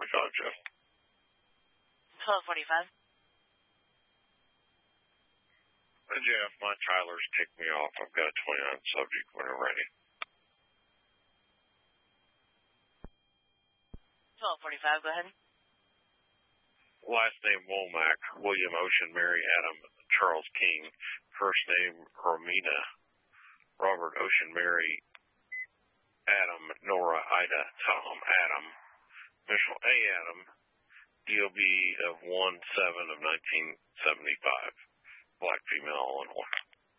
Jeff. 12:45. Jeff, my Tyler's kicked me off. I've got a 29 subject when I'm ready. 12:45. Go ahead. Last name Womack, William Ocean, Mary Adam, Charles King. First name Romina, Robert Ocean, Mary Adam, Nora Ida, Tom Adam. Initial A Adam, DOB of 1/7 of 1975. Black female, Illinois.